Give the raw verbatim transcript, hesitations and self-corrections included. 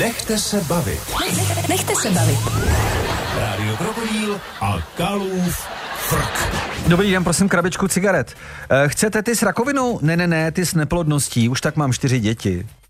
Nechte se bavit. Nechte se bavit. Rádio Krokodýl a Kalův frk. Dobrý den, prosím, krabičku cigaret. Chcete ty s rakovinou? Ne, ne, ne, ty s neplodností. Už tak mám čtyři děti.